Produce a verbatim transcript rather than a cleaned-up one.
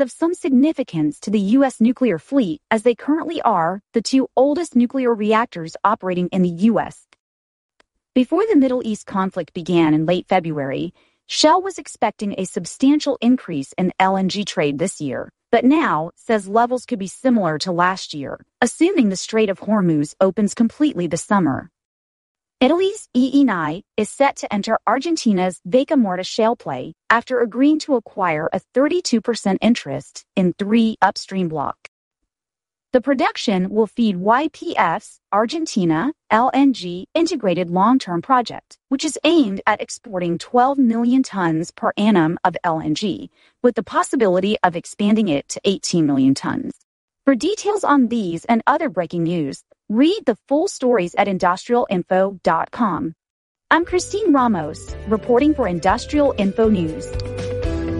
of some significance to the U S nuclear fleet, as they currently are the two oldest nuclear reactors operating in the U S. Before the Middle East conflict began in late February, Shell was expecting a substantial increase in L N G trade this year, but now says levels could be similar to last year, assuming the Strait of Hormuz opens completely this summer. Italy's Eni is set to enter Argentina's Vaca Muerta shale play after agreeing to acquire a thirty-two percent interest in three upstream blocks. The production will feed Y P F's Argentina L N G integrated long-term project, which is aimed at exporting twelve million tons per annum of L N G, with the possibility of expanding it to eighteen million tons. For details on these and other breaking news, read the full stories at industrial info dot com. I'm Christine Ramos, reporting for Industrial Info News.